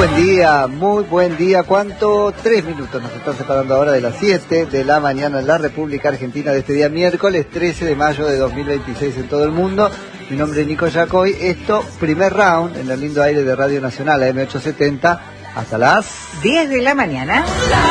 Muy buen día. ¿Cuánto? 3 minutos nos están separando ahora de las 7 de la mañana en la República Argentina de este día miércoles 13 de mayo de 2026 en todo el mundo. Mi nombre es Nico Yacoy. Esto, primer round en el lindo aire de Radio Nacional, la M870, hasta las 10 de la mañana.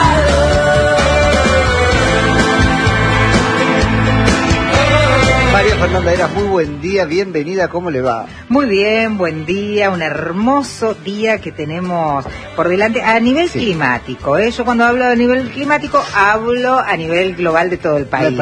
María Fernanda Heras, muy buen día, bienvenida, ¿cómo le va? Muy bien, buen día, un hermoso día que tenemos por delante a nivel climático. Yo cuando hablo a nivel climático hablo a nivel global de todo el país.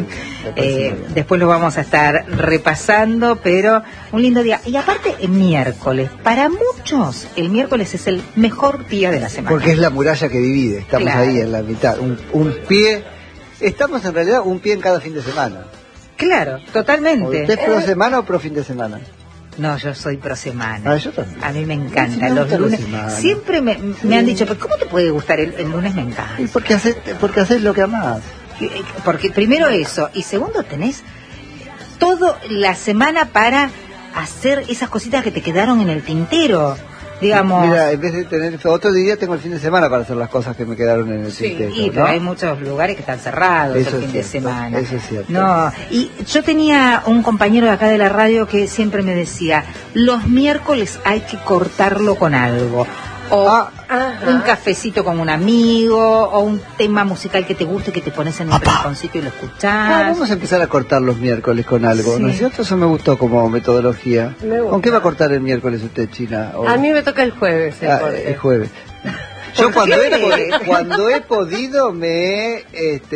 Después lo vamos a estar repasando, pero un lindo día. Y aparte, el miércoles, para muchos, el miércoles es el mejor día de la semana. Porque es la muralla que divide, estamos ahí en la mitad, un pie, estamos en realidad un pie en cada fin de semana. Claro, totalmente. ¿Usted es pro semana o pro fin de semana? No, yo soy pro semana. Yo también. A mí me encanta los lunes. Siempre me han dicho, pero ¿cómo te puede gustar el lunes? Me encanta. ¿Y porque haces lo que amás? Porque primero eso, y segundo tenés toda la semana para hacer esas cositas que te quedaron en el tintero. Digamos. Mira, en vez de tener otro día, tengo el fin de semana para hacer las cosas que me quedaron en el tintero. Sí, pero hay muchos lugares que están cerrados el fin de semana. Eso es cierto. No, y yo tenía un compañero de acá de la radio que siempre me decía, los miércoles hay que cortarlo con algo. O un cafecito con un amigo, o un tema musical que te guste, que te pones en un rinconcito y lo escuchás. Vamos a empezar a cortar los miércoles con algo, ¿no es cierto? Eso me gustó como metodología. ¿Con qué va a cortar el miércoles usted, China? A mí me toca el jueves. El jueves. Yo cuando he podido me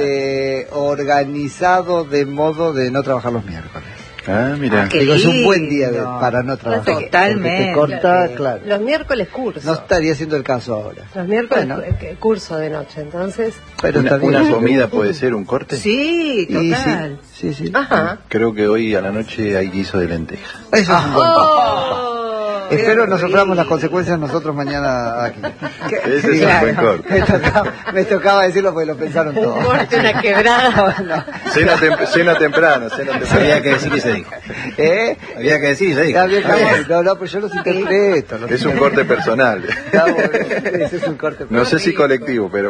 he organizado de modo de no trabajar los miércoles. Mira. Digo, es un buen día para no trabajar. Totalmente. Te corta, claro. Los miércoles curso. No estaría haciendo el caso ahora. Los miércoles curso de noche, entonces. Pero una comida puede ser un corte. Sí, total. Sí. Ajá. Creo que hoy a la noche hay guiso de lenteja. Eso es un buen paso. Espero no suframos las consecuencias nosotros mañana aquí. Ese es un buen corte. Me tocaba decirlo porque lo pensaron todos. Corte, una quebrada. Cena temprano. Había que decir y se dijo. Había que decir y se dijo. No, pero yo los interpreto. Es un corte personal. Ese es un corte personal. No sé si colectivo, pero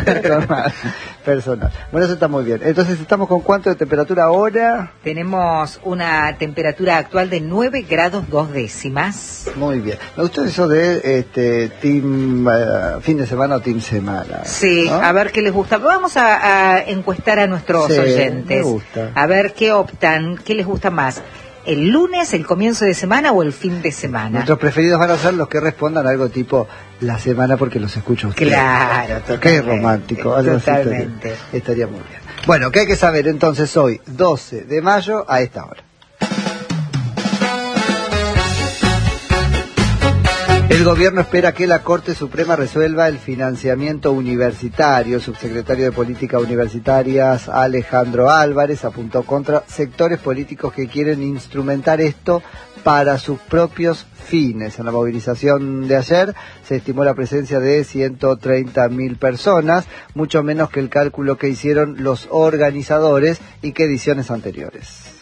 personal. Bueno, eso está muy bien. Entonces, ¿estamos con cuánto de temperatura ahora? Tenemos una temperatura actual de 9 grados 2 décimas. Muy bien. Me gustó eso de team fin de semana o team semana. Sí, ¿no? A ver qué les gusta. Vamos a encuestar a nuestros oyentes. Me gusta. A ver qué optan, qué les gusta más. ¿El lunes, el comienzo de semana o el fin de semana? Nuestros preferidos van a ser los que respondan algo tipo la semana porque los escucho a ustedes. Claro, totalmente. Qué romántico. Algo totalmente. Así estaría muy bien. Bueno, ¿qué hay que saber entonces hoy, 12 de mayo, a esta hora? El gobierno espera que la Corte Suprema resuelva el financiamiento universitario. El subsecretario de Políticas Universitarias, Alejandro Álvarez, apuntó contra sectores políticos que quieren instrumentar esto para sus propios fines. En la movilización de ayer se estimó la presencia de 130.000 personas, mucho menos que el cálculo que hicieron los organizadores y que ediciones anteriores.